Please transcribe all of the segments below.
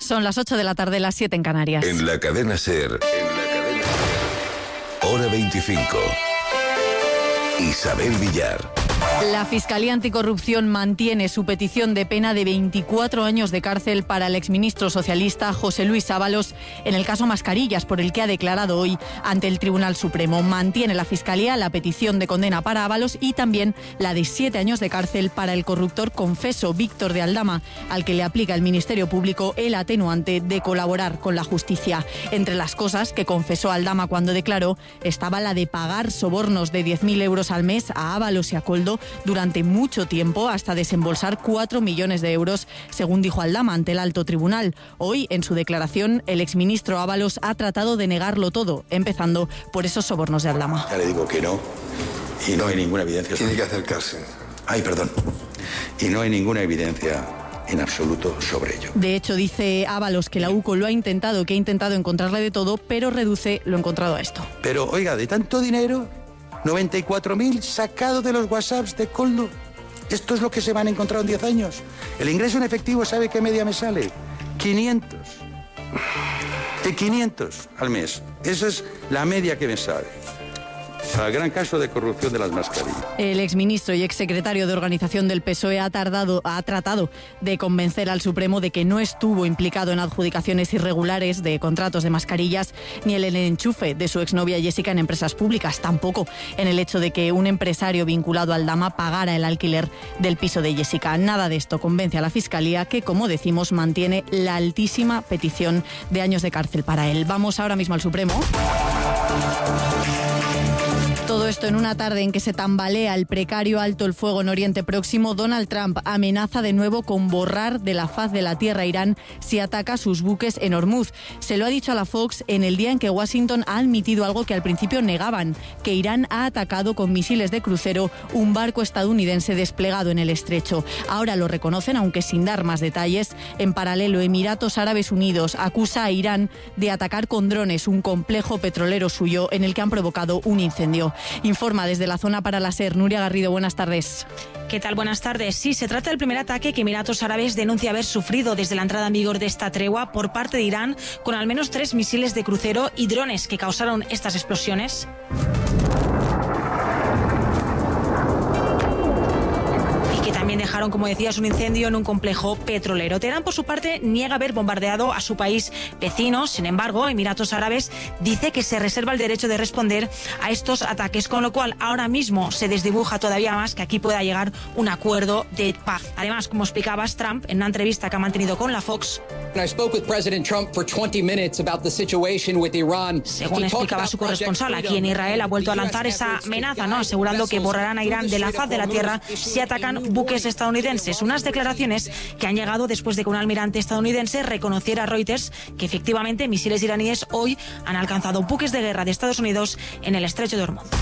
Son las 8 de la tarde, las 7 en Canarias. En la cadena SER, hora 25. Isabel Villar. La Fiscalía Anticorrupción mantiene su petición de pena de 24 años de cárcel para el exministro socialista José Luis Ábalos en el caso Mascarillas, por el que ha declarado hoy ante el Tribunal Supremo. Mantiene la Fiscalía la petición de condena para Ábalos y también la de 7 años de cárcel para el corruptor confeso Víctor de Aldama, al que le aplica el Ministerio Público el atenuante de colaborar con la justicia. Entre las cosas que confesó Aldama cuando declaró estaba la de pagar sobornos de 10.000 euros al mes a Ábalos y a Koldo durante mucho tiempo, hasta desembolsar 4 millones de euros, según dijo Aldama ante el alto tribunal. Hoy, en su declaración, el exministro Ábalos ha tratado de negarlo todo, empezando por esos sobornos de Aldama. Ya le digo que no, y no hay ninguna evidencia. Tiene que acercarse. Ay, perdón. Y no hay ninguna evidencia en absoluto sobre ello. De hecho, dice Ábalos que la UCO lo ha intentado, que ha intentado encontrarle de todo, pero reduce lo encontrado a esto. Pero, oiga, de tanto dinero, 94.000 sacados de los WhatsApps de Koldo. Esto es lo que se van a encontrar en 10 años. El ingreso en efectivo, ¿sabe qué media me sale? 500. De 500 al mes. Esa es la media que me sale. Al gran caso de corrupción de las mascarillas. El exministro y exsecretario de Organización del PSOE ha tratado de convencer al Supremo de que no estuvo implicado en adjudicaciones irregulares de contratos de mascarillas ni en el enchufe de su exnovia Jessica en empresas públicas, tampoco en el hecho de que un empresario vinculado al Aldama pagara el alquiler del piso de Jessica. Nada de esto convence a la Fiscalía, que, como decimos, mantiene la altísima petición de años de cárcel para él. Vamos ahora mismo al Supremo. Todo esto en una tarde en que se tambalea el precario alto el fuego en Oriente Próximo. Donald Trump amenaza de nuevo con borrar de la faz de la tierra a Irán si ataca sus buques en Hormuz. Se lo ha dicho a la Fox en el día en que Washington ha admitido algo que al principio negaban, que Irán ha atacado con misiles de crucero un barco estadounidense desplegado en el estrecho. Ahora lo reconocen, aunque sin dar más detalles. En paralelo, Emiratos Árabes Unidos acusa a Irán de atacar con drones un complejo petrolero suyo en el que han provocado un incendio. Informa desde la zona para la SER, Nuria Garrido, buenas tardes. ¿Qué tal? Buenas tardes. Sí, se trata del primer ataque que Emiratos Árabes denuncia haber sufrido desde la entrada en vigor de esta tregua por parte de Irán, con al menos 3 misiles de crucero y drones que causaron estas explosiones. También dejaron, como decías, un incendio en un complejo petrolero. Teherán, por su parte, niega haber bombardeado a su país vecino. Sin embargo, Emiratos Árabes dice que se reserva el derecho de responder a estos ataques, con lo cual ahora mismo se desdibuja todavía más que aquí pueda llegar un acuerdo de paz. Además, como explicabas, Trump, en una entrevista que ha mantenido con la Fox, según explicaba su corresponsal aquí en Israel, ha vuelto a lanzar esa amenaza, ¿no?, asegurando que borrarán a Irán de la faz de la tierra si atacan buques estadounidenses. Unas declaraciones que han llegado después de que un almirante estadounidense reconociera a Reuters que efectivamente misiles iraníes hoy han alcanzado buques de guerra de Estados Unidos en el estrecho de Hormuz.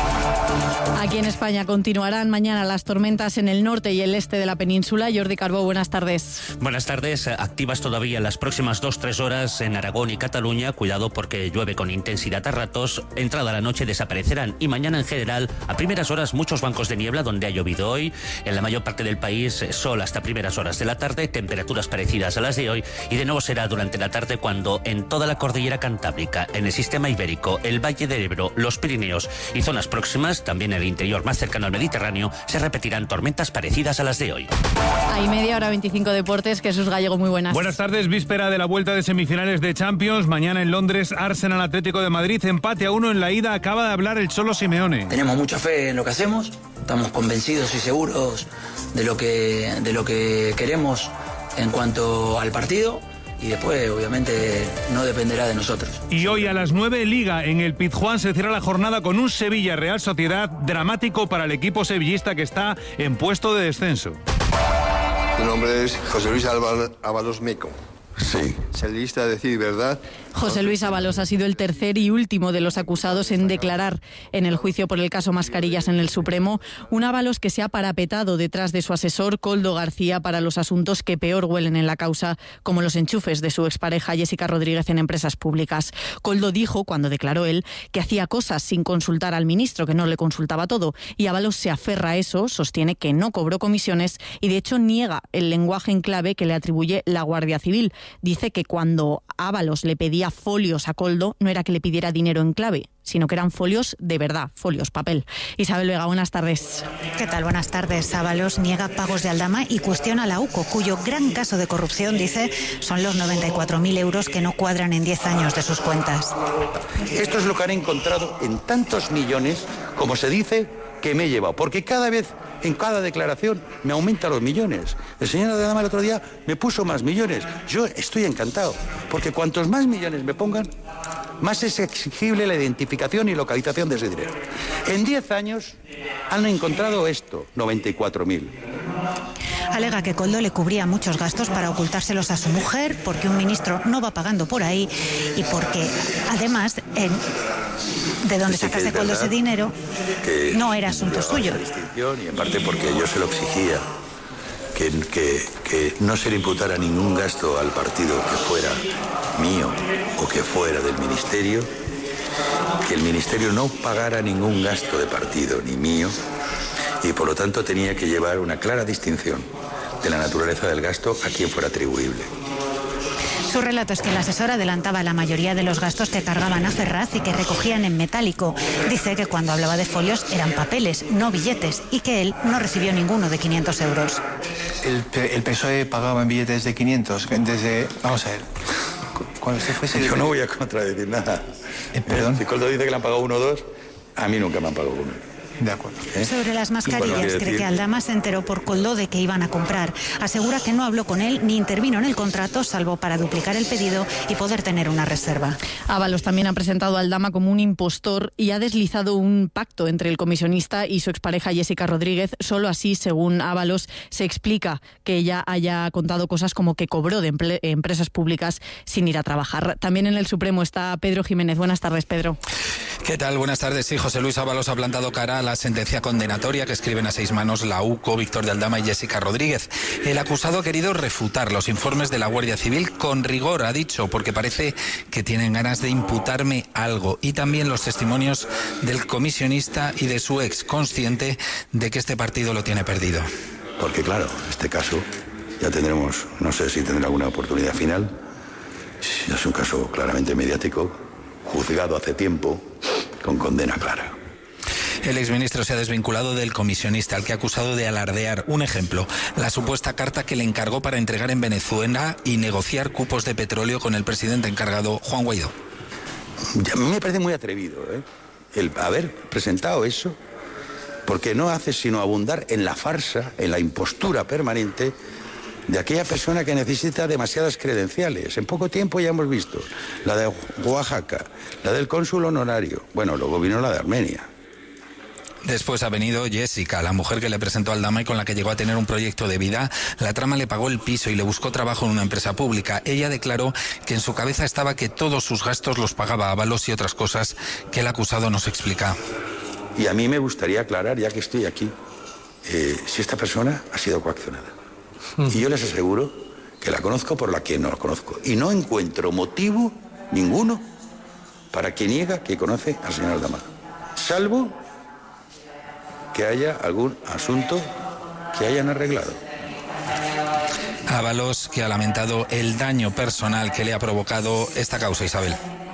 Aquí en España continuarán mañana las tormentas en el norte y el este de la península. Jordi Carbó, buenas tardes. Buenas tardes. Activas todavía en las próximas 2-3 horas en Aragón y Cataluña. Cuidado porque llueve con intensidad a ratos. Entrada la noche desaparecerán y mañana en general a primeras horas muchos bancos de niebla donde ha llovido hoy. En la mayor parte del país sol hasta primeras horas de la tarde, temperaturas parecidas a las de hoy y de nuevo será durante la tarde cuando en toda la cordillera cantábrica, en el sistema ibérico, el Valle del Ebro, los Pirineos y zonas próximas, también en el interior más cercano al Mediterráneo, se repetirán tormentas parecidas a las de hoy. Hay media hora 25 deportes. Jesús Gallego, muy buenas. Buenas tardes, víspera de la vuelta de semifinales de Champions. Mañana en Londres, Arsenal Atlético de Madrid, empate a 1 en la ida. Acaba de hablar el Cholo Simeone. Tenemos mucha fe en lo que hacemos, estamos convencidos y seguros de lo que queremos en cuanto al partido. Y después, obviamente, no dependerá de nosotros. Y hoy a las 9, Liga. En el Pizjuán se cierra la jornada con un Sevilla-Real Sociedad dramático para el equipo sevillista que está en puesto de descenso. Su nombre es José Luis Ábalos Meco. Sí. Salista a decir verdad. José Luis Ábalos ha sido el tercer y último de los acusados en declarar en el juicio por el caso Mascarillas en el Supremo. Un Ábalos que se ha parapetado detrás de su asesor Koldo García para los asuntos que peor huelen en la causa, como los enchufes de su expareja Jessica Rodríguez en empresas públicas. Koldo dijo, cuando declaró él, que hacía cosas sin consultar al ministro, que no le consultaba todo. Y Ábalos se aferra a eso, sostiene que no cobró comisiones y de hecho niega el lenguaje en clave que le atribuye la Guardia Civil. dice que cuando Ábalos le pedía folios a Koldo, no era que le pidiera dinero en clave, sino que eran folios de verdad, folios, papel. Isabel Vega, buenas tardes. ¿Qué tal? Buenas tardes. Ábalos niega pagos de Aldama y cuestiona a la UCO, cuyo gran caso de corrupción, dice, son los 94.000 euros que no cuadran en 10 años de sus cuentas. Esto es lo que han encontrado en tantos millones, como se dice, que me he llevado. Porque cada vez, en cada declaración, me aumentan los millones. El señor Aldama el otro día me puso más millones. Yo estoy encantado, porque cuantos más millones me pongan, más es exigible la identificación y localización de ese dinero. En 10 años han encontrado esto, 94.000. Alega que Koldo le cubría muchos gastos para ocultárselos a su mujer, porque un ministro no va pagando por ahí y porque, además, de donde sacase Koldo ese dinero no era asunto suyo. Y en parte porque yo se lo exigía, que no se le imputara ningún gasto al partido que fuera mío o que fuera del ministerio, que el ministerio no pagara ningún gasto de partido ni mío, y por lo tanto tenía que llevar una clara distinción de la naturaleza del gasto a quien fuera atribuible. Su relato es que el asesor adelantaba la mayoría de los gastos que cargaban a Ferraz y que recogían en metálico. Dice que cuando hablaba de folios eran papeles, no billetes, y que él no recibió ninguno de 500 euros. El PSOE pagaba en billetes de 500 desde... Vamos a ver. Cuando se fuese... Yo no voy a contradecir nada. ¿Perdón? Si Koldo dice que le han pagado 1 o 2, a mí nunca me han pagado 1. De acuerdo. Sobre las mascarillas, cree que Aldama se enteró por Koldo de que iban a comprar. Asegura que no habló con él ni intervino en el contrato, salvo para duplicar el pedido y poder tener una reserva. Ábalos también ha presentado a Aldama como un impostor y ha deslizado un pacto entre el comisionista y su expareja Jessica Rodríguez. Solo así, según Ábalos, se explica que ella haya contado cosas como que cobró de empresas públicas sin ir a trabajar. También en el Supremo está Pedro Jiménez. Buenas tardes, Pedro. ¿Qué tal? Buenas tardes. Sí, José Luis Ábalos ha plantado cara a la sentencia condenatoria que escriben a 6 manos la UCO, Víctor de Aldama y Jessica Rodríguez. El acusado ha querido refutar los informes de la Guardia Civil con rigor, ha dicho, porque parece que tienen ganas de imputarme algo. Y también los testimonios del comisionista y de su ex, consciente de que este partido lo tiene perdido. Porque claro, este caso ya tendremos, no sé si tendrá alguna oportunidad final. Es un caso claramente mediático, juzgado hace tiempo, con condena clara. El exministro se ha desvinculado del comisionista, al que ha acusado de alardear. Un ejemplo, la supuesta carta que le encargó para entregar en Venezuela y negociar cupos de petróleo con el presidente encargado, Juan Guaidó. A mí me parece muy atrevido, el haber presentado eso, porque no hace sino abundar en la farsa, en la impostura permanente de aquella persona que necesita demasiadas credenciales. En poco tiempo ya hemos visto la de Oaxaca, la del cónsul honorario, bueno, luego vino la de Armenia. Después ha venido Jessica, la mujer que le presentó a Aldama y con la que llegó a tener un proyecto de vida. La trama le pagó el piso y le buscó trabajo en una empresa pública. Ella declaró que en su cabeza estaba que todos sus gastos los pagaba Ábalos y otras cosas que el acusado nos explica. Y a mí me gustaría aclarar, ya que estoy aquí, si esta persona ha sido coaccionada. Y yo les aseguro que la conozco por la que no la conozco. Y no encuentro motivo ninguno para que niega que conoce al señor Aldama. Salvo que haya algún asunto que hayan arreglado. Ábalos, que ha lamentado el daño personal que le ha provocado esta causa, Isabel.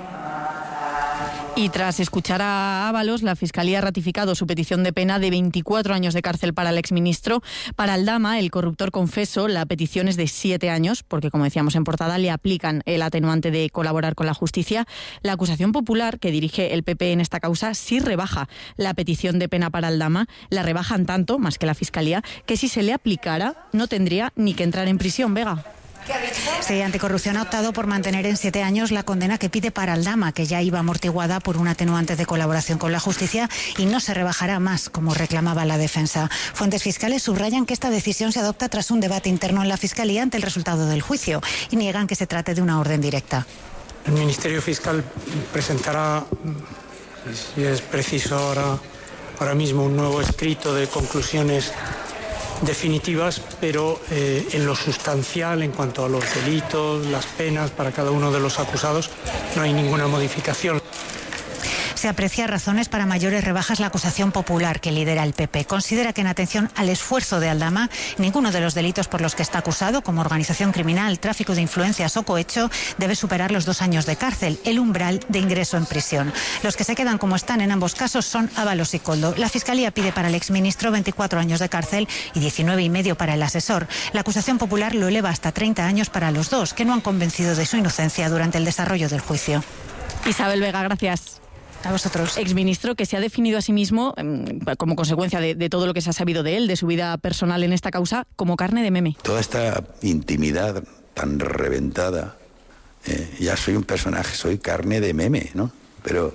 Y tras escuchar a Ábalos, la Fiscalía ha ratificado su petición de pena de 24 años de cárcel para el exministro. Para Aldama, el corruptor confeso, la petición es de 7 años, porque, como decíamos en portada, le aplican el atenuante de colaborar con la justicia. La acusación popular que dirige el PP en esta causa sí rebaja la petición de pena para Aldama. La rebajan tanto, más que la Fiscalía, que si se le aplicara no tendría ni que entrar en prisión. Vega. Sí, Anticorrupción ha optado por mantener en 7 años la condena que pide para Aldama, que ya iba amortiguada por un atenuante de colaboración con la justicia y no se rebajará más, como reclamaba la defensa. Fuentes fiscales subrayan que esta decisión se adopta tras un debate interno en la Fiscalía ante el resultado del juicio y niegan que se trate de una orden directa. El Ministerio Fiscal presentará, si es preciso ahora mismo, un nuevo escrito de conclusiones definitivas, pero en lo sustancial, en cuanto a los delitos, las penas para cada uno de los acusados, no hay ninguna modificación. Se aprecia razones para mayores rebajas la acusación popular que lidera el PP. Considera que en atención al esfuerzo de Aldama, ninguno de los delitos por los que está acusado, como organización criminal, tráfico de influencias o cohecho, debe superar los 2 años de cárcel, el umbral de ingreso en prisión. Los que se quedan como están en ambos casos son Ábalos y Koldo. La Fiscalía pide para el exministro 24 años de cárcel y 19,5 para el asesor. La acusación popular lo eleva hasta 30 años para los dos, que no han convencido de su inocencia durante el desarrollo del juicio. Isabel Vega, gracias. A vosotros. Exministro que se ha definido a sí mismo, como consecuencia de todo lo que se ha sabido de él, de su vida personal en esta causa, como carne de meme. Toda esta intimidad tan reventada, ya soy un personaje, soy carne de meme, ¿no? Pero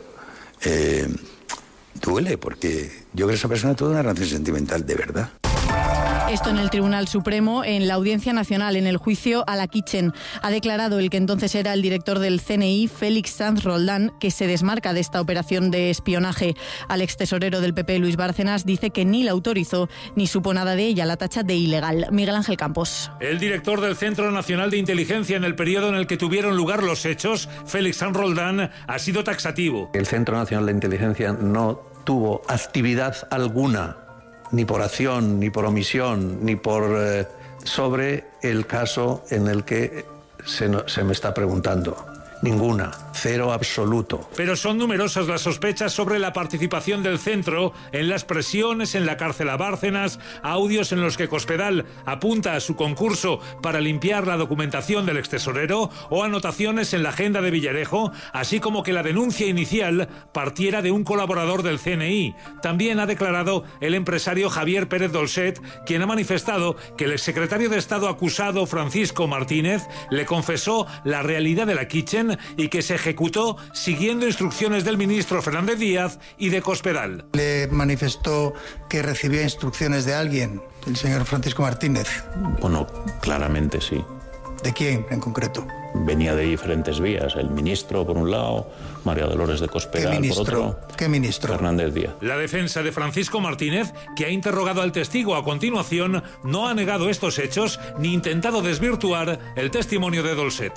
duele, porque yo creo que esa persona tuvo una relación sentimental de verdad. Esto en el Tribunal Supremo, en la Audiencia Nacional, en el juicio a la Kitchen. Ha declarado el que entonces era el director del CNI, Félix Sanz Roldán, que se desmarca de esta operación de espionaje al extesorero del PP, Luis Bárcenas. Dice que ni la autorizó ni supo nada de ella, la tacha de ilegal. Miguel Ángel Campos. El director del Centro Nacional de Inteligencia en el periodo en el que tuvieron lugar los hechos, Félix Sanz Roldán, ha sido taxativo. El Centro Nacional de Inteligencia no tuvo actividad alguna, ni por acción, ni por omisión, ni por sobre el caso en el que se me está preguntando. Ninguna, cero absoluto. Pero son numerosas las sospechas sobre la participación del centro en las presiones en la cárcel a Bárcenas, audios en los que Cospedal apunta a su concurso para limpiar la documentación del extesorero o anotaciones en la agenda de Villarejo, así como que la denuncia inicial partiera de un colaborador del CNI. También ha declarado el empresario Javier Pérez Dolcet, quien ha manifestado que el exsecretario de Estado acusado, Francisco Martínez, le confesó la realidad de la Kitchen y que se ejecutó siguiendo instrucciones del ministro Fernández Díaz y de Cospedal. Le manifestó que recibía instrucciones de alguien, el señor Francisco Martínez. Bueno, claramente sí. ¿De quién en concreto? Venía de diferentes vías, el ministro por un lado, María Dolores de Cospedal por otro. ¿Qué ministro? Fernández Díaz. La defensa de Francisco Martínez, que ha interrogado al testigo a continuación, no ha negado estos hechos ni intentado desvirtuar el testimonio de Dolcet.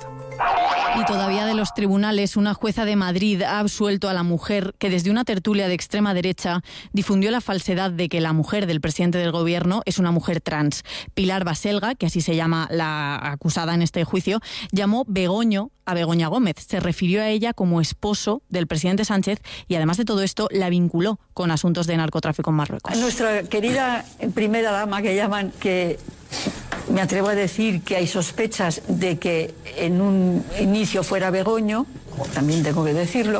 Y todavía de los tribunales, una jueza de Madrid ha absuelto a la mujer que desde una tertulia de extrema derecha difundió la falsedad de que la mujer del presidente del gobierno es una mujer trans. Pilar Baselga, que así se llama la acusada en este juicio, llamó Begoño a Begoña Gómez. Se refirió a ella como esposo del presidente Sánchez y además de todo esto la vinculó con asuntos de narcotráfico en Marruecos. Nuestra querida primera dama, que llaman, que me atrevo a decir que hay sospechas de que en un inicio fuera Begoño, también tengo que decirlo,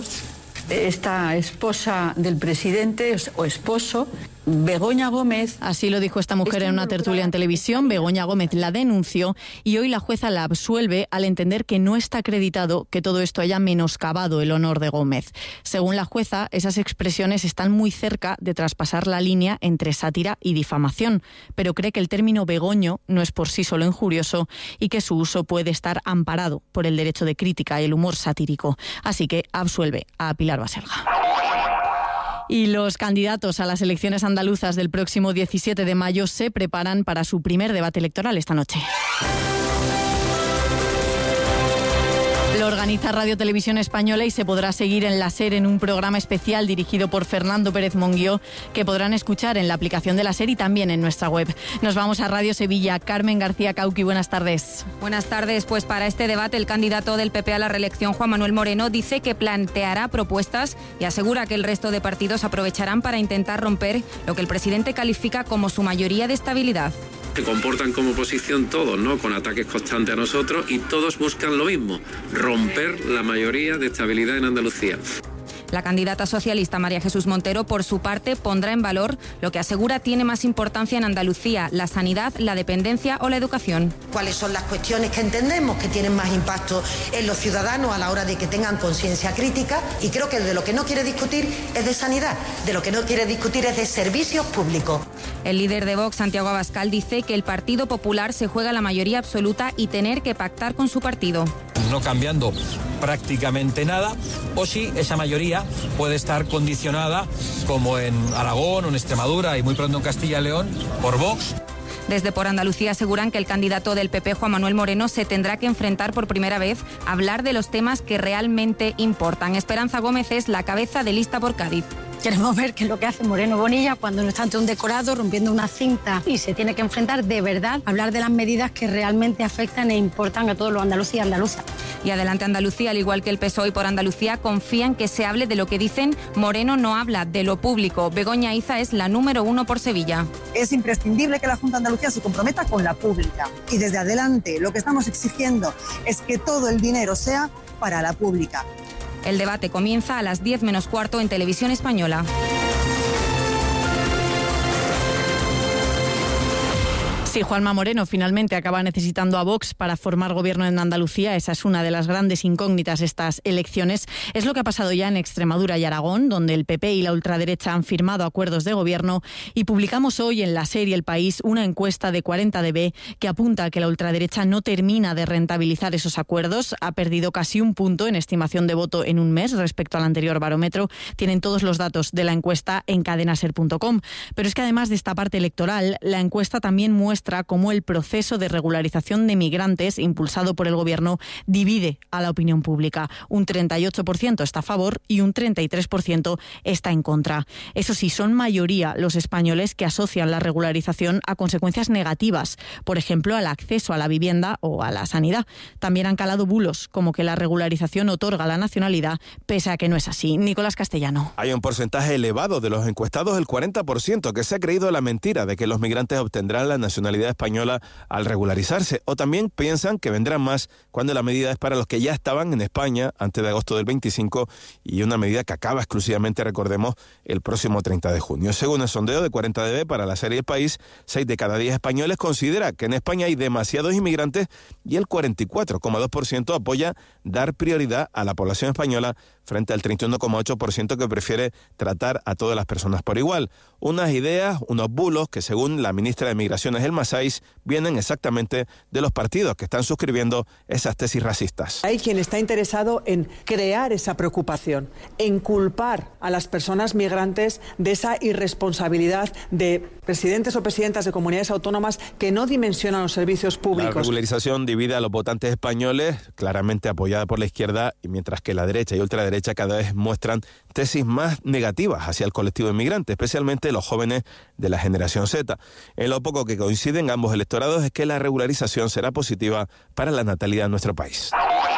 esta esposa del presidente o esposo, Begoña Gómez. Así lo dijo esta mujer en una tertulia en televisión. Begoña Gómez la denunció y hoy la jueza la absuelve al entender que no está acreditado que todo esto haya menoscabado el honor de Gómez. Según la jueza, esas expresiones están muy cerca de traspasar la línea entre sátira y difamación, pero cree que el término begoño no es por sí solo injurioso y que su uso puede estar amparado por el derecho de crítica y el humor satírico. Así que absuelve a Pilar Baselga. Y los candidatos a las elecciones andaluzas del próximo 17 de mayo se preparan para su primer debate electoral esta noche. Lo organiza Radio Televisión Española y se podrá seguir en la SER en un programa especial dirigido por Fernando Pérez Monguió, que podrán escuchar en la aplicación de la SER y también en nuestra web. Nos vamos a Radio Sevilla. Carmen García Cauqui, buenas tardes. Buenas tardes. Pues para este debate el candidato del PP a la reelección, Juan Manuel Moreno, dice que planteará propuestas y asegura que el resto de partidos aprovecharán para intentar romper lo que el presidente califica como su mayoría de estabilidad. Se comportan como oposición todos, ¿no? Con ataques constantes a nosotros y todos buscan lo mismo, romper la mayoría de estabilidad en Andalucía. La candidata socialista María Jesús Montero, por su parte, pondrá en valor lo que asegura tiene más importancia en Andalucía: la sanidad, la dependencia o la educación. ¿Cuáles son las cuestiones que entendemos que tienen más impacto en los ciudadanos a la hora de que tengan conciencia crítica? Y creo que de lo que no quiere discutir es de sanidad, de lo que no quiere discutir es de servicios públicos. El líder de Vox, Santiago Abascal, dice que el Partido Popular se juega la mayoría absoluta y tener que pactar con su partido. No cambiando prácticamente nada, o si esa mayoría puede estar condicionada, como en Aragón o en Extremadura y muy pronto en Castilla y León, por Vox. Desde Por Andalucía aseguran que el candidato del PP, Juan Manuel Moreno, se tendrá que enfrentar por primera vez a hablar de los temas que realmente importan. Esperanza Gómez es la cabeza de lista por Cádiz. Queremos ver qué es lo que hace Moreno Bonilla cuando no está ante un decorado rompiendo una cinta y se tiene que enfrentar de verdad a hablar de las medidas que realmente afectan e importan a todos los andaluces y andaluzas. Y Adelante Andalucía, al igual que el PSOE y Por Andalucía, confían que se hable de lo que dicen. Moreno no habla de lo público. Begoña Iza es la número 1 por Sevilla. Es imprescindible que la Junta de Andalucía se comprometa con la pública. Y desde Adelante lo que estamos exigiendo es que todo el dinero sea para la pública. El debate comienza a las 10 menos cuarto en Televisión Española. Sí, Juanma Moreno finalmente acaba necesitando a Vox para formar gobierno en Andalucía. Esa es una de las grandes incógnitas estas elecciones. Es lo que ha pasado ya en Extremadura y Aragón, donde el PP y la ultraderecha han firmado acuerdos de gobierno. Y publicamos hoy en la serie El País una encuesta de 40DB que apunta a que la ultraderecha no termina de rentabilizar esos acuerdos. Ha perdido casi un punto en estimación de voto en un mes respecto al anterior barómetro. Tienen todos los datos de la encuesta en cadenaser.com. Pero es que además de esta parte electoral, la encuesta también muestra cómo el proceso de regularización de migrantes impulsado por el Gobierno divide a la opinión pública. Un 38% está a favor y un 33% está en contra. Eso sí, son mayoría los españoles que asocian la regularización a consecuencias negativas, por ejemplo, al acceso a la vivienda o a la sanidad. También han calado bulos, como que la regularización otorga la nacionalidad, pese a que no es así. Nicolás Castellano. Hay un porcentaje elevado de los encuestados, el 40%, que se ha creído la mentira de que los migrantes obtendrán la nacionalidad española al regularizarse, o también piensan que vendrán más cuando la medida es para los que ya estaban en España antes de agosto del 25 y una medida que acaba exclusivamente, recordemos, el próximo 30 de junio. Según el sondeo de 40DB para la serie El País, 6 de cada 10 españoles considera que en España hay demasiados inmigrantes y el 44,2% apoya dar prioridad a la población española frente al 31,8% que prefiere tratar a todas las personas por igual. Unas ideas, unos bulos que según la ministra de Migraciones, Elma Saiz, vienen exactamente de los partidos que están suscribiendo esas tesis racistas. Hay quien está interesado en crear esa preocupación, en culpar a las personas migrantes de esa irresponsabilidad de presidentes o presidentas de comunidades autónomas que no dimensionan los servicios públicos. La regularización divide a los votantes españoles, claramente apoyada por la izquierda, y mientras que la derecha y ultraderecha cada vez muestran tesis más negativas hacia el colectivo inmigrante, especialmente los jóvenes de la generación Z. En lo poco que coinciden ambos electorados es que la regularización será positiva para la natalidad en nuestro país.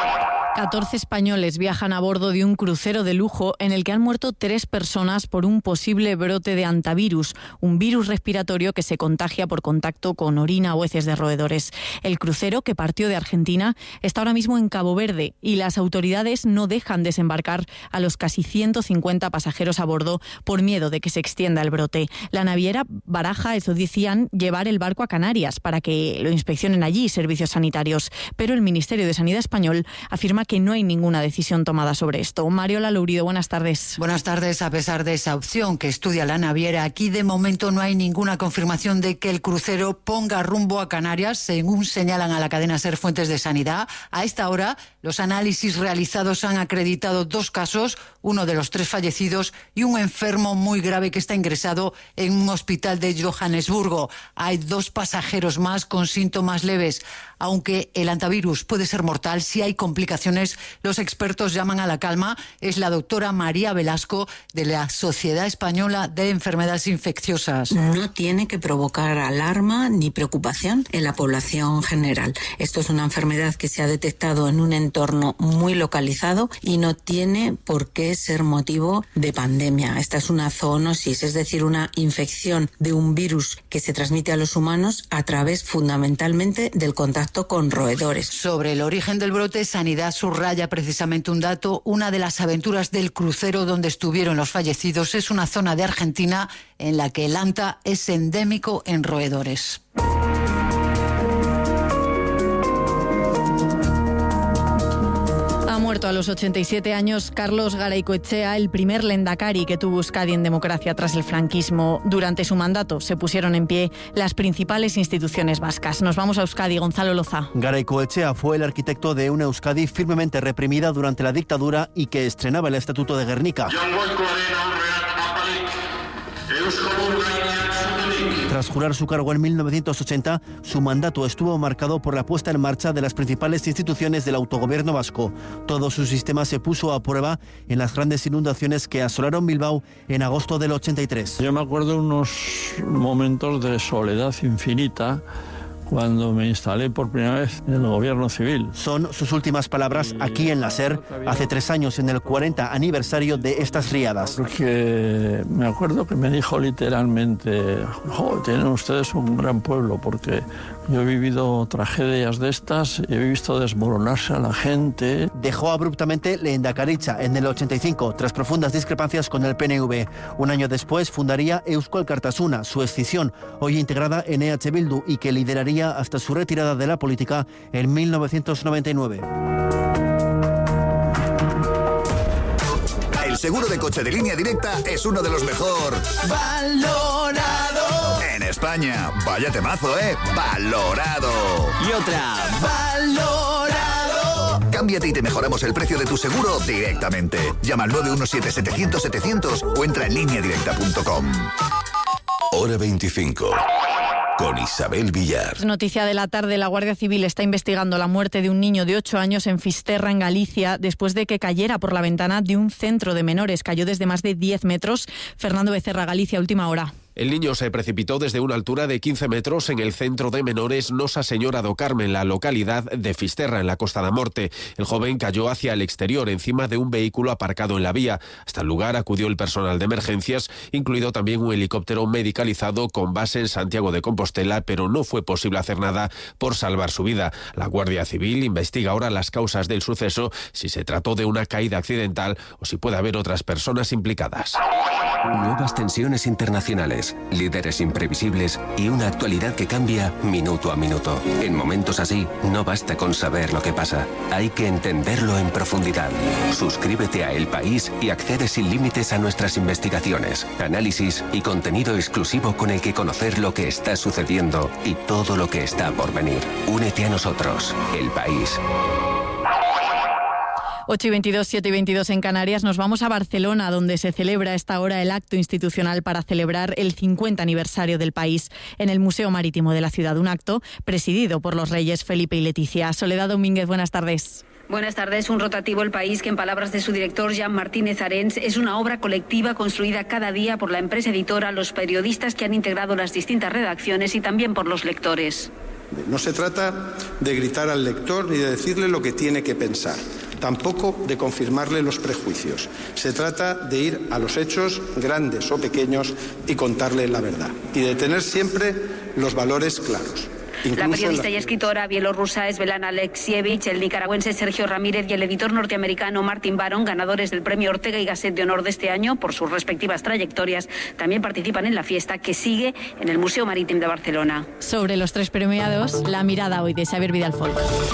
14 españoles viajan a bordo de un crucero de lujo en el que han muerto 3 personas por un posible brote de hantavirus, un virus respiratorio que se contagia por contacto con orina o heces de roedores. El crucero, que partió de Argentina, está ahora mismo en Cabo Verde y las autoridades no dejan desembarcar a los casi 150 pasajeros a bordo por miedo de que se extienda el brote. La naviera baraja, eso decían, llevar el barco a Canarias para que lo inspeccionen allí servicios sanitarios, pero el Ministerio de Sanidad español afirma que no hay ninguna decisión tomada sobre esto. Mariola Lourido, buenas tardes. Buenas tardes. A pesar de esa opción que estudia la naviera, aquí de momento no hay ninguna confirmación de que el crucero ponga rumbo a Canarias, según señalan a la cadena SER fuentes de sanidad. A esta hora, los análisis realizados han acreditado 2 casos, uno de los 3 fallecidos y un enfermo muy grave que está ingresado en un hospital de Johannesburgo. Hay 2 pasajeros más con síntomas leves. Aunque el hantavirus puede ser mortal, si hay complicaciones, los expertos llaman a la calma. Es la doctora María Velasco de la Sociedad Española de Enfermedades Infecciosas. No tiene que provocar alarma ni preocupación en la población general. Esto es una enfermedad que se ha detectado en un entorno muy localizado y no tiene por qué ser motivo de pandemia. Esta es una zoonosis, es decir, una infección de un virus que se transmite a los humanos a través fundamentalmente del contacto con roedores. Sobre el origen del brote, Sanidad subraya precisamente un dato. Una de las aventuras del crucero donde estuvieron los fallecidos es una zona de Argentina en la que el hanta es endémico en roedores. Ha muerto a los 87 años Carlos Garaycoetxea, el primer lehendakari que tuvo Euskadi en democracia tras el franquismo. Durante su mandato se pusieron en pie las principales instituciones vascas. Nos vamos a Euskadi, Gonzalo Loza. Garaycoetxea fue el arquitecto de una Euskadi firmemente reprimida durante la dictadura y que estrenaba el Estatuto de Gernika. Tras jurar su cargo en 1980, su mandato estuvo marcado por la puesta en marcha de las principales instituciones del autogobierno vasco. Todo su sistema se puso a prueba en las grandes inundaciones que asolaron Bilbao en agosto del 83. Yo me acuerdo de unos momentos de soledad infinita cuando me instalé por primera vez en el gobierno civil. Son sus últimas palabras aquí en la SER, hace 3 años, en el 40 aniversario de estas riadas. Porque me acuerdo que me dijo literalmente: tienen ustedes un gran pueblo, porque yo he vivido tragedias de estas, he visto desmoronarse a la gente. Dejó abruptamente Lehendakaritza en el 85, tras profundas discrepancias con el PNV. Un año después fundaría Eusko Alkartasuna, su escisión, hoy integrada en EH Bildu, y que lideraría hasta su retirada de la política en 1999. El seguro de coche de Línea Directa es uno de los mejor valorado en España. Vaya temazo, valorado. Y otra, valorado. Cámbiate y te mejoramos el precio de tu seguro directamente. Llama al 917-700-700 o entra en lineadirecta.com. Hora 25. Con Isabel Villar. Noticia de la tarde, la Guardia Civil está investigando la muerte de un niño de 8 años en Fisterra, en Galicia, después de que cayera por la ventana de un centro de menores. Cayó desde más de 10 metros. Fernando Becerra, Galicia, última hora. El niño se precipitó desde una altura de 15 metros en el centro de menores Nosa Señora do Carme, en la localidad de Fisterra, en la Costa da Morte. El joven cayó hacia el exterior, encima de un vehículo aparcado en la vía. Hasta el lugar acudió el personal de emergencias, incluido también un helicóptero medicalizado con base en Santiago de Compostela, pero no fue posible hacer nada por salvar su vida. La Guardia Civil investiga ahora las causas del suceso, si se trató de una caída accidental o si puede haber otras personas implicadas. Nuevas tensiones internacionales, líderes imprevisibles y una actualidad que cambia minuto a minuto. En momentos así, no basta con saber lo que pasa, hay que entenderlo en profundidad. Suscríbete a El País y accede sin límites a nuestras investigaciones, análisis y contenido exclusivo con el que conocer lo que está sucediendo y todo lo que está por venir. Únete a nosotros, El País. 8:22, 7:22 en Canarias. Nos vamos a Barcelona, donde se celebra a esta hora el acto institucional para celebrar el 50 aniversario del país en el Museo Marítimo de la ciudad. Un acto presidido por los reyes Felipe y Leticia. Soledad Domínguez, buenas tardes. Buenas tardes. Un rotativo El País que, en palabras de su director, Jean Martínez Arens, es una obra colectiva construida cada día por la empresa editora, los periodistas que han integrado las distintas redacciones y también por los lectores. No se trata de gritar al lector ni de decirle lo que tiene que pensar, tampoco de confirmarle los prejuicios. Se trata de ir a los hechos, grandes o pequeños, y contarle la verdad. Y de tener siempre los valores claros. La periodista y escritora bielorrusa Svetlana Alexievich, el nicaragüense Sergio Ramírez y el editor norteamericano Martin Baron, ganadores del premio Ortega y Gasset de Honor de este año por sus respectivas trayectorias, también participan en la fiesta que sigue en el Museo Marítimo de Barcelona. Sobre los 3 premiados, la mirada hoy de Xavier Vidal-Folk.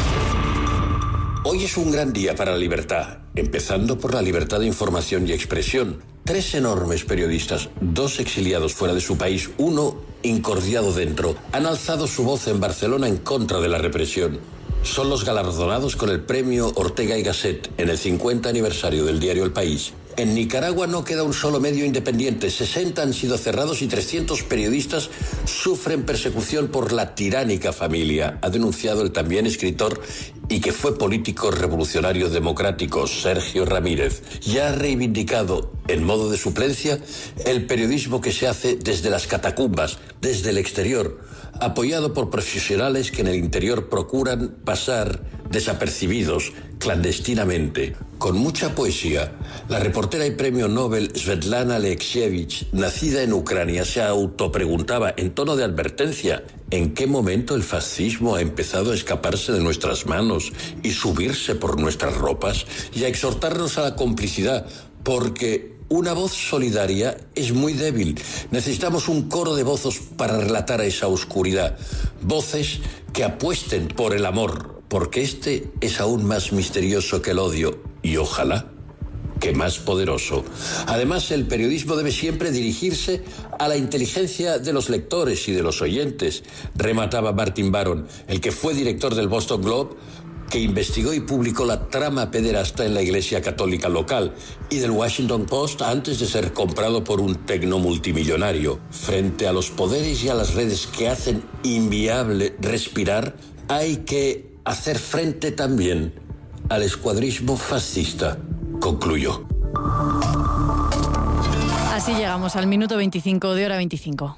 Hoy es un gran día para la libertad, empezando por la libertad de información y expresión. 3 enormes periodistas, 2 exiliados fuera de su país, 1 incordiado dentro, han alzado su voz en Barcelona en contra de la represión. Son los galardonados con el premio Ortega y Gasset en el 50 aniversario del diario El País. En Nicaragua no queda un solo medio independiente, 60 han sido cerrados y 300 periodistas sufren persecución por la tiránica familia, ha denunciado el también escritor y que fue político revolucionario democrático Sergio Ramírez. Ya ha reivindicado, en modo de suplencia, el periodismo que se hace desde las catacumbas, desde el exterior, apoyado por profesionales que en el interior procuran pasar desapercibidos clandestinamente. Con mucha poesía, la reportera y premio Nobel Svetlana Alexievich, nacida en Ucrania, se autopreguntaba en tono de advertencia: ¿en qué momento el fascismo ha empezado a escaparse de nuestras manos y subirse por nuestras ropas? Y a exhortarnos a la complicidad, porque una voz solidaria es muy débil. Necesitamos un coro de voces para relatar a esa oscuridad. Voces que apuesten por el amor, porque este es aún más misterioso que el odio y ojalá que más poderoso. Además, el periodismo debe siempre dirigirse a la inteligencia de los lectores y de los oyentes, remataba Martin Baron, el que fue director del Boston Globe, que investigó y publicó la trama pederasta en la iglesia católica local, y del Washington Post antes de ser comprado por un tecnomultimillonario. Frente a los poderes y a las redes que hacen inviable respirar, hay que hacer frente también al escuadrismo fascista, concluyó. Así llegamos al minuto 25 de Hora 25.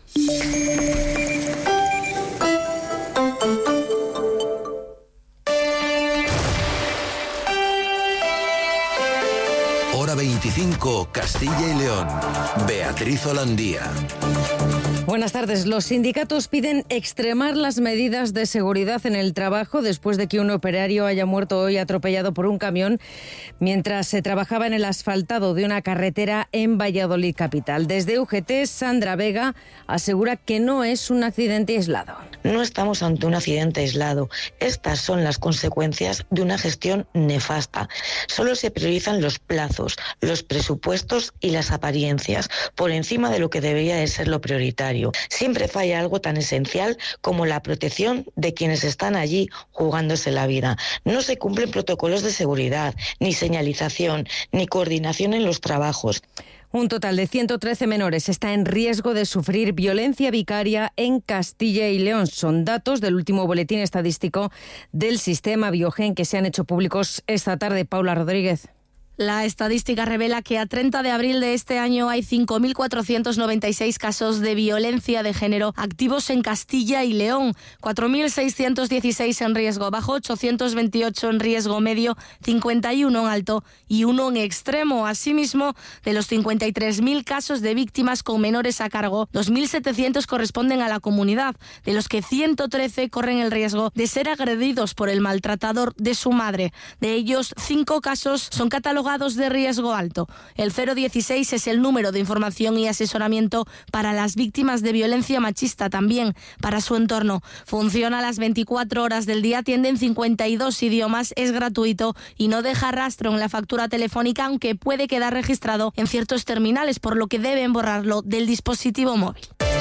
Hora 25, Castilla y León. Beatriz Holandía. Buenas tardes. Los sindicatos piden extremar las medidas de seguridad en el trabajo después de que un operario haya muerto hoy atropellado por un camión mientras se trabajaba en el asfaltado de una carretera en Valladolid capital. Desde UGT, Sandra Vega asegura que no es un accidente aislado. No estamos ante un accidente aislado. Estas son las consecuencias de una gestión nefasta. Solo se priorizan los plazos, los presupuestos y las apariencias por encima de lo que debería de ser lo prioritario. Siempre falla algo tan esencial como la protección de quienes están allí jugándose la vida. No se cumplen protocolos de seguridad, ni señalización, ni coordinación en los trabajos. Un total de 113 menores está en riesgo de sufrir violencia vicaria en Castilla y León. Son datos del último boletín estadístico del sistema Biogen que se han hecho públicos esta tarde. Paula Rodríguez. La estadística revela que a 30 de abril de este año hay 5.496 casos de violencia de género activos en Castilla y León, 4.616 en riesgo bajo, 828 en riesgo medio, 51 en alto y 1 en extremo. Asimismo, de los 53.000 casos de víctimas con menores a cargo, 2.700 corresponden a la comunidad, de los que 113 corren el riesgo de ser agredidos por el maltratador de su madre. De ellos, 5 casos son catalogados de riesgo alto. El 016 es el número de información y asesoramiento para las víctimas de violencia machista, también para su entorno. Funciona a las 24 horas del día, atiende en 52 idiomas, es gratuito y no deja rastro en la factura telefónica, aunque puede quedar registrado en ciertos terminales, por lo que deben borrarlo del dispositivo móvil.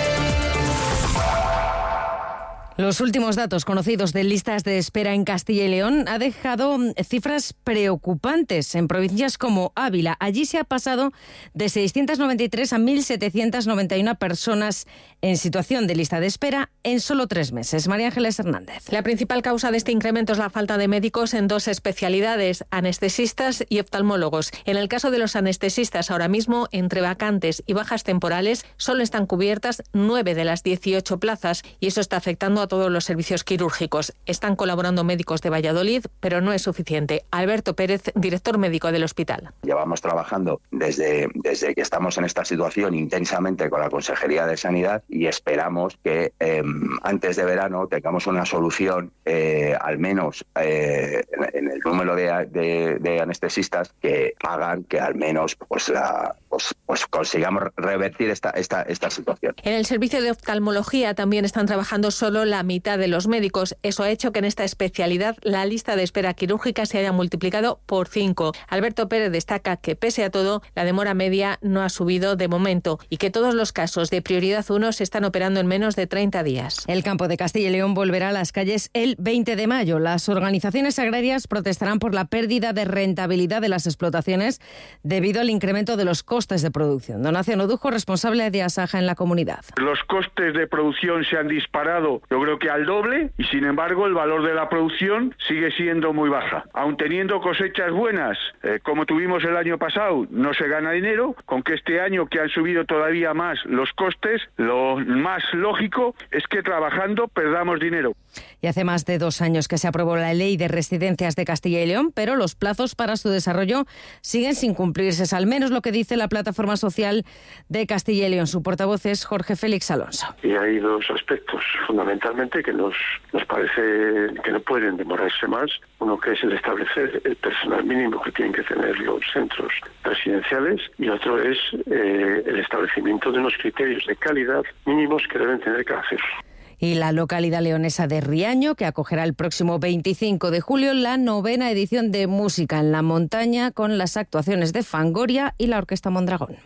Los últimos datos conocidos de listas de espera en Castilla y León ha dejado cifras preocupantes en provincias como Ávila. Allí se ha pasado de 693 a 1.791 personas en situación de lista de espera en solo 3 meses. María Ángeles Hernández. La principal causa de este incremento es la falta de médicos en 2 especialidades, anestesistas y oftalmólogos. En el caso de los anestesistas, ahora mismo, entre vacantes y bajas temporales, solo están cubiertas 9 de las 18 plazas y eso está afectando a todos los servicios quirúrgicos. Están colaborando médicos de Valladolid, pero no es suficiente. Alberto Pérez, director médico del hospital. Llevamos trabajando desde que estamos en esta situación intensamente con la Consejería de Sanidad y esperamos que antes de verano tengamos una solución, al menos en el número de anestesistas, que hagan que al menos pues consigamos revertir esta situación. En el servicio de oftalmología también están trabajando solo la mitad de los médicos. Eso ha hecho que en esta especialidad la lista de espera quirúrgica se haya multiplicado por 5. Alberto Pérez destaca que, pese a todo, la demora media no ha subido de momento y que todos los casos de prioridad 1 se están operando en menos de 30 días. El campo de Castilla y León volverá a las calles el 20 de mayo. Las organizaciones agrarias protestarán por la pérdida de rentabilidad de las explotaciones debido al incremento de los costes de producción. Donación Odujo, responsable de Asaja en la comunidad. Los costes de producción se han disparado, yo creo que al doble, y sin embargo el valor de la producción sigue siendo muy baja. Aun teniendo cosechas buenas, como tuvimos el año pasado, no se gana dinero. Con que este año, que han subido todavía más los costes, lo más lógico es que trabajando perdamos dinero. Y hace más de 2 años que se aprobó la Ley de Residencias de Castilla y León, pero los plazos para su desarrollo siguen sin cumplirse. Es al menos lo que dice la Plataforma Social de Castilla y León. Su portavoz es Jorge Félix Alonso. Y hay 2 aspectos fundamentalmente que nos parece que no pueden demorarse más. Uno, que es el establecer el personal mínimo que tienen que tener los centros residenciales, y otro es el establecimiento de unos criterios de calidad mínimos que deben tener cada centro. Y la localidad leonesa de Riaño, que acogerá el próximo 25 de julio la 9ª edición de Música en la Montaña, con las actuaciones de Fangoria y la Orquesta Mondragón.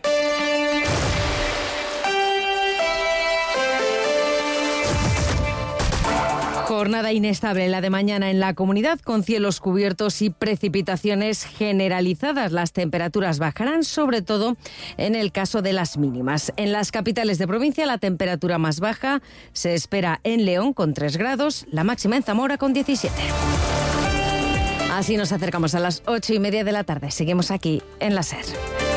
Jornada inestable la de mañana en la comunidad, con cielos cubiertos y precipitaciones generalizadas. Las temperaturas bajarán, sobre todo en el caso de las mínimas. En las capitales de provincia, la temperatura más baja se espera en León con 3 grados, la máxima en Zamora con 17. Así nos acercamos a las 8:30 de la tarde. Seguimos aquí en la SER.